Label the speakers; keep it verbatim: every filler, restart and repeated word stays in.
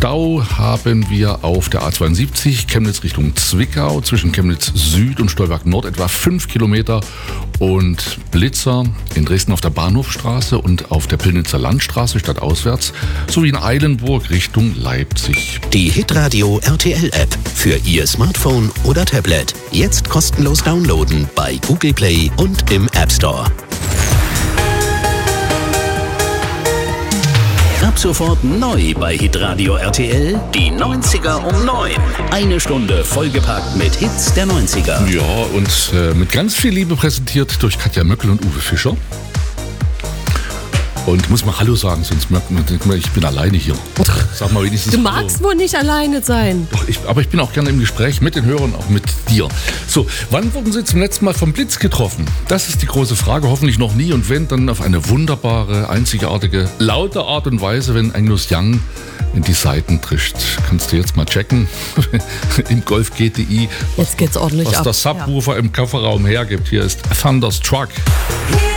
Speaker 1: Stau haben wir auf der A zweiundsiebzig Chemnitz Richtung Zwickau zwischen Chemnitz Süd und Stolberg Nord etwa fünf Kilometer und Blitzer in Dresden auf der Bahnhofstraße und auf der Pillnitzer Landstraße stadtauswärts sowie in Eilenburg Richtung Leipzig.
Speaker 2: Die Hitradio R T L App für Ihr Smartphone oder Tablet. Jetzt kostenlos downloaden bei Google Play und im App Store. Ab sofort neu bei Hitradio R T L, die neunziger um neun. Eine Stunde vollgepackt mit Hits der neunziger.
Speaker 1: Ja, und äh, mit ganz viel Liebe präsentiert durch Katja Möckel und Uwe Fischer. Und muss mal Hallo sagen, sonst merkt man, ich bin alleine hier. Sag mal wenigstens
Speaker 3: Du magst
Speaker 1: Hallo.
Speaker 3: wohl nicht alleine sein.
Speaker 1: Doch, ich, aber ich bin auch gerne im Gespräch mit den Hörern, auch mit dir. So, wann wurden Sie zum letzten Mal vom Blitz getroffen? Das ist die große Frage, hoffentlich noch nie. Und wenn, dann auf eine wunderbare, einzigartige, laute Art und Weise, wenn Angus Young in die Seiten trischt. Kannst du jetzt mal checken im Golf G T I,
Speaker 3: Jetzt geht's ordentlich
Speaker 1: was
Speaker 3: ab.
Speaker 1: der Subwoofer ja. im Kofferraum hergibt. Hier ist Thunderstruck.
Speaker 4: Yeah.